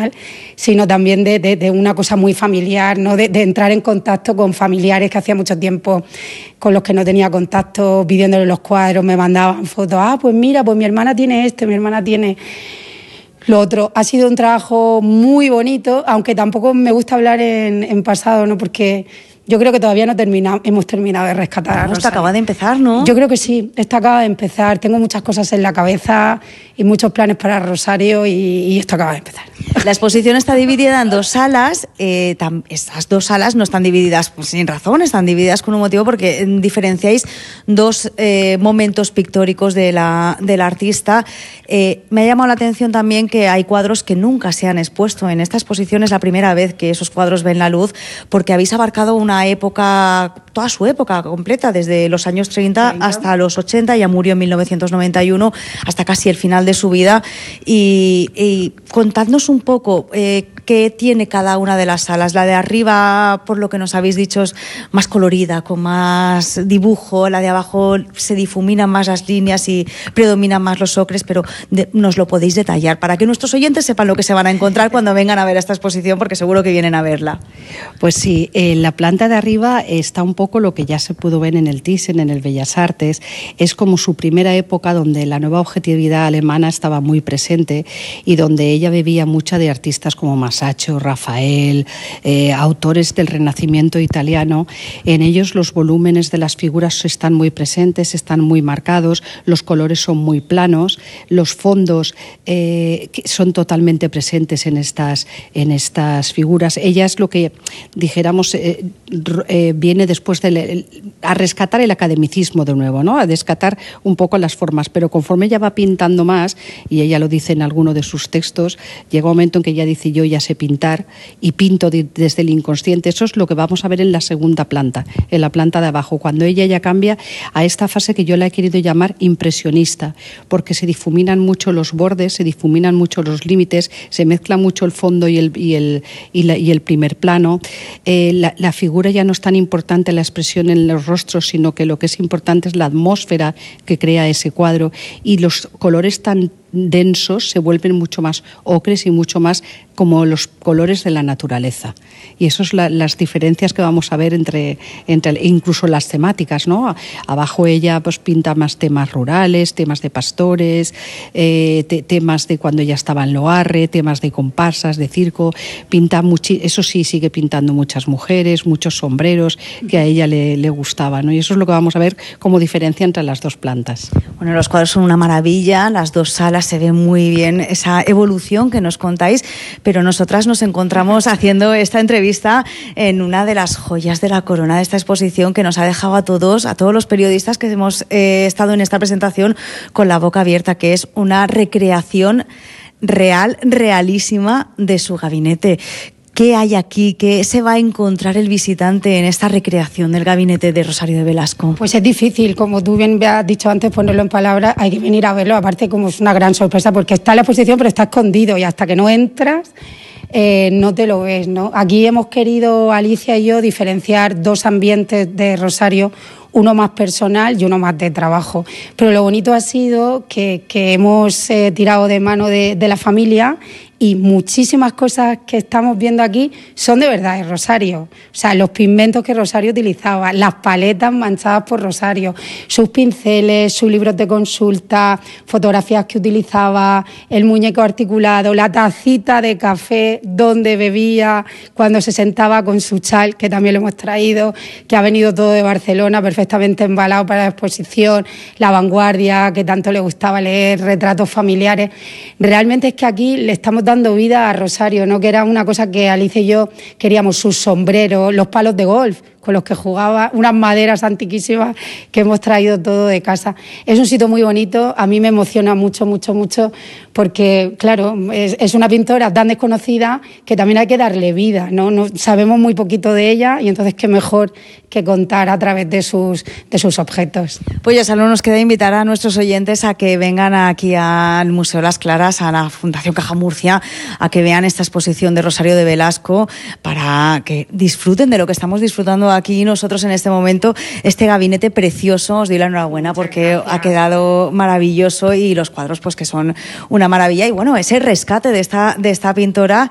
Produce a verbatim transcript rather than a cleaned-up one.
profesional, sino también de, de, de una cosa muy familiar, ¿no? De, de entrar en contacto con familiares que hacía mucho tiempo con los que no tenía contacto, pidiéndole los cuadros, me mandaban fotos, ah, pues mira, pues mi hermana tiene este, mi hermana tiene lo otro. Ha sido un trabajo muy bonito, aunque tampoco me gusta hablar en, en pasado, ¿no? Porque yo creo que todavía no termina, hemos terminado de rescatar a Rosario. Esto acaba de empezar, ¿no? Yo creo que sí, esto acaba de empezar. Tengo muchas cosas en la cabeza y muchos planes para Rosario y, y esto acaba de empezar. La exposición está dividida en dos salas. Eh, tam, estas dos salas no están divididas pues, sin razón, están divididas con un motivo porque diferenciáis dos eh, momentos pictóricos de la, del artista. Eh, me ha llamado la atención también que hay cuadros que nunca se han expuesto. En esta exposición es la primera vez que esos cuadros ven la luz porque habéis abarcado una época, toda su época completa, desde los años treinta, treinta hasta los ochenta, ya murió en mil novecientos noventa y uno, hasta casi el final de su vida. Y, y contadnos un poco eh, qué tiene cada una de las salas. La de arriba, por lo que nos habéis dicho, es más colorida, con más dibujo. La de abajo se difuminan más las líneas y predominan más los ocres, pero de, nos lo podéis detallar para que nuestros oyentes sepan lo que se van a encontrar cuando vengan a ver esta exposición, porque seguro que vienen a verla. Pues sí, en la planta de arriba está un poco lo que ya se pudo ver en el Thyssen, en el Bellas Artes. Es como su primera época donde la nueva objetividad alemana estaba muy presente y donde ella bebía mucha de artistas como Masaccio, Rafael, eh, autores del Renacimiento italiano. En ellos los volúmenes de las figuras están muy presentes, están muy marcados, los colores son muy planos, los fondos eh, son totalmente presentes en estas, en estas figuras. Ella es lo que, dijéramos, eh, eh, viene después de le, a rescatar el academicismo de nuevo, ¿no? A rescatar un poco las formas, pero conforme ella va pintando más, y ella lo dice en alguno de sus textos, llega un momento en que ella dice, yo ya sé pintar y pinto de, desde el inconsciente. Eso es lo que vamos a ver en la segunda planta, en la planta de abajo, cuando ella ya cambia a esta fase que yo la he querido llamar impresionista, porque se difuminan mucho los bordes, se difuminan mucho los límites, se mezcla mucho el fondo y el, y el, y la, y el primer plano. Eh, la, la figura ya no es tan importante la expresión en los rostros, sino que lo que es importante es la atmósfera que crea ese cuadro, y los colores tan densos se vuelven mucho más ocres y mucho más como los colores de la naturaleza. Y eso es la, las diferencias que vamos a ver entre, entre incluso las temáticas, ¿no? Abajo ella pues pinta más temas rurales, temas de pastores, eh, te, temas de cuando ella estaba en Loarre, temas de comparsas, de circo, pinta muchi- eso sí, sigue pintando muchas mujeres, muchos sombreros que a ella le, le gustaban, ¿no? Y eso es lo que vamos a ver como diferencia entre las dos plantas. Bueno, los cuadros son una maravilla, las dos salas se ve muy bien esa evolución que nos contáis, pero nosotras nos encontramos haciendo esta entrevista en una de las joyas de la corona de esta exposición que nos ha dejado a todos, a todos los periodistas que hemos eh, estado en esta presentación con la boca abierta, que es una recreación real, realísima de su gabinete. ¿Qué hay aquí? ¿Qué se va a encontrar el visitante en esta recreación del gabinete de Rosario de Velasco? Pues es difícil, como tú bien me has dicho antes, ponerlo en palabras, hay que venir a verlo, aparte como es una gran sorpresa, porque está en la exposición pero está escondido y hasta que no entras eh, no te lo ves, ¿no? Aquí hemos querido, Alicia y yo, diferenciar dos ambientes de Rosario, uno más personal y uno más de trabajo. Pero lo bonito ha sido que, que hemos eh, tirado de mano de, de la familia y muchísimas cosas que estamos viendo aquí son de verdad de Rosario. O sea, los pigmentos que Rosario utilizaba, las paletas manchadas por Rosario, sus pinceles, sus libros de consulta, fotografías que utilizaba, el muñeco articulado, la tacita de café donde bebía cuando se sentaba con su chal, que también lo hemos traído, que ha venido todo de Barcelona, perfectamente embalado para la exposición, La Vanguardia, que tanto le gustaba leer, retratos familiares. Realmente es que aquí le estamos dando dando vida a Rosario, ¿no? Que era una cosa que Alicia y yo queríamos, sus sombreros, los palos de golf con los que jugaba, unas maderas antiquísimas que hemos traído todo de casa. Es un sitio muy bonito, a mí me emociona mucho, mucho, mucho, porque, claro, es, es una pintora tan desconocida que también hay que darle vida, ¿no? No sabemos muy poquito de ella y entonces qué mejor que contar a través de sus, de sus objetos. Pues ya solo nos queda invitar a nuestros oyentes a que vengan aquí al Museo Las Claras, a la Fundación Caja Murcia, a que vean esta exposición de Rosario de Velasco, para que disfruten de lo que estamos disfrutando aquí nosotros en este momento, este gabinete precioso. Os doy la enhorabuena porque ha quedado maravilloso y los cuadros pues que son una maravilla, y bueno, ese rescate de esta, de esta pintora